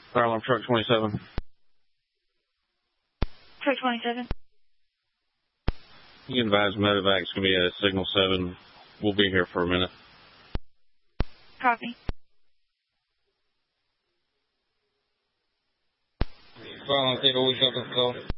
Fire alarm truck 27. Truck 27. You can advise medevac's going to be at signal 7. We'll be here for a minute. Copy. Fire alarm 8 always got the call.